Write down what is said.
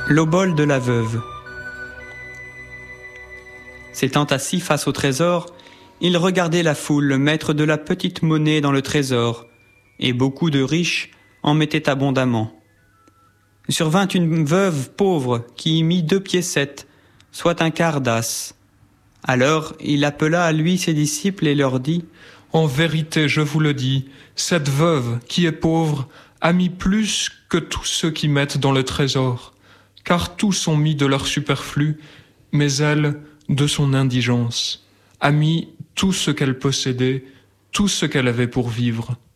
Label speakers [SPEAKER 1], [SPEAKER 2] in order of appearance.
[SPEAKER 1] L'obole de la veuve. S'étant assis face au trésor, il regardait la foule mettre de la petite monnaie dans le trésor, et beaucoup de riches en mettaient abondamment. Survint une veuve pauvre qui y mit 2 piécettes, soit un quart d'as. Alors il appela à lui ses disciples et leur dit :
[SPEAKER 2] En vérité, je vous le dis, cette veuve qui est pauvre a mis plus que tous ceux qui mettent dans le trésor, car tous ont mis de leur superflu, mais elle, de son indigence, a mis tout ce qu'elle possédait, tout ce qu'elle avait pour vivre.